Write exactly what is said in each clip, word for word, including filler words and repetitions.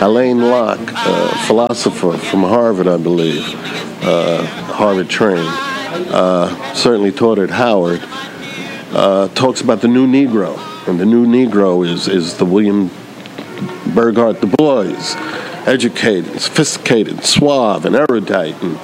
Alain Locke, a philosopher from Harvard, I believe, uh, Harvard trained, uh, certainly taught at Howard, uh, talks about the new Negro. And the new Negro is, is the William Burghardt Du Bois, educated, sophisticated, suave, and erudite, and,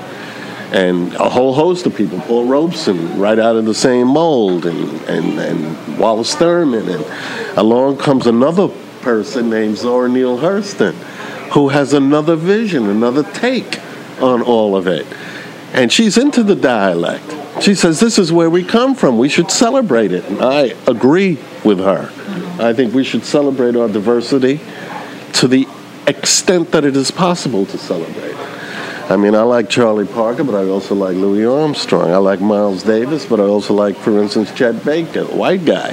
and a whole host of people. Paul Robeson, right out of the same mold, and, and, and Wallace Thurman. And along comes another person named Zora Neale Hurston, who has another vision, another take on all of it. And she's into the dialect. She says, this is where we come from. We should celebrate it. And I agree with her. I think we should celebrate our diversity to the extent that it is possible to celebrate. I mean, I like Charlie Parker, but I also like Louis Armstrong. I like Miles Davis, but I also like, for instance, Chet Baker, a white guy.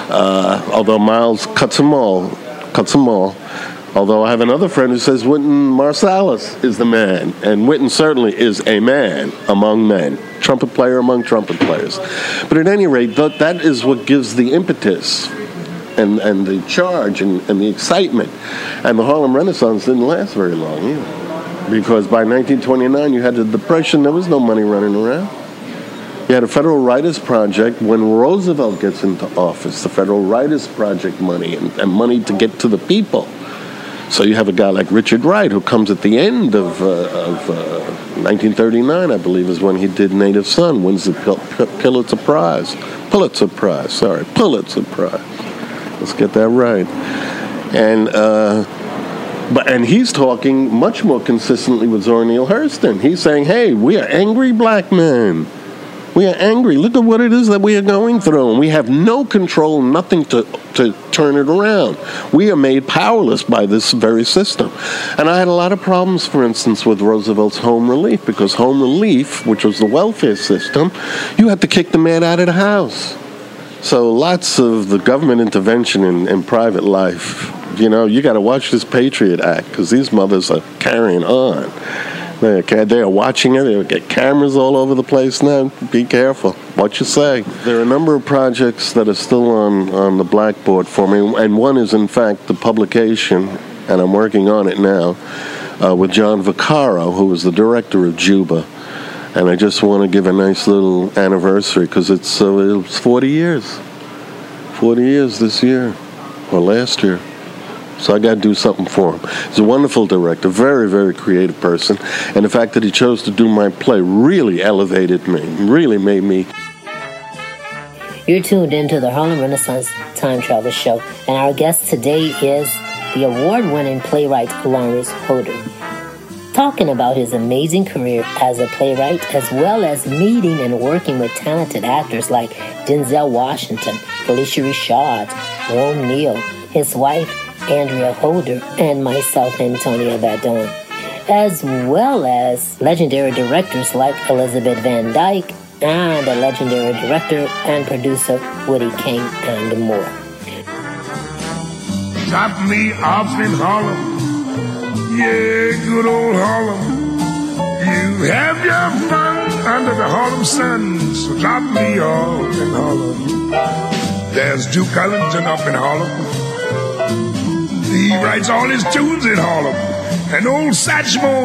Uh, although Miles cuts them all, cuts them all. Although I have another friend who says Wynton Marsalis is the man, and Wynton certainly is a man among men, trumpet player among trumpet players. But at any rate, that, that is what gives the impetus and, and the charge and, and the excitement. And the Harlem Renaissance didn't last very long either, because by nineteen twenty-nine you had the Depression. There was no money running around. You had a Federal Writers Project when Roosevelt gets into office, the Federal Writers Project money and, and money to get to the people. So you have a guy like Richard Wright, who comes at the end of, uh, of uh, nineteen thirty-nine, I believe, is when he did Native Son, wins the Pul- Pul- Pulitzer Prize. Pulitzer Prize, sorry, Pulitzer Prize. Let's get that right. And uh, but and he's talking much more consistently with Zora Neale Hurston. He's saying, hey, we are angry black men. We are angry. Look at what it is that we are going through. And we have no control, nothing to, to turn it around. We are made powerless by this very system. And I had a lot of problems, for instance, with Roosevelt's home relief, because home relief, which was the welfare system, you had to kick the man out of the house. So lots of the government intervention in, in private life, you know, you got to watch this Patriot Act, because these mothers are carrying on. They are watching it. They get cameras all over the place now. Be careful what you say. There are a number of projects that are still on, on the blackboard for me, and one is, in fact, the publication, and I'm working on it now, uh, with John Vaccaro, who is the director of Juba. And I just want to give a nice little anniversary, because it's, uh, it's forty years. forty years this year, or last year. So I got to do something for him. He's a wonderful director, very, very creative person. And the fact that he chose to do my play really elevated me, really made me. You're tuned into the Harlem Renaissance Time Travel Show. And our guest today is the award-winning playwright Lawrence Hodder, talking about his amazing career as a playwright, as well as meeting and working with talented actors like Denzel Washington, Felicia Rashad, Rome Neal, his wife, Andrea Hodder, and myself, Antonia Badon, as well as legendary directors like Elizabeth Van Dyke and the legendary director and producer Woody King and more. Drop me off in Harlem, yeah, good old Harlem. You have your fun under the Harlem sun, so drop me off in Harlem. There's Duke Ellington up in Harlem. He writes all his tunes in Harlem. And old Satchmo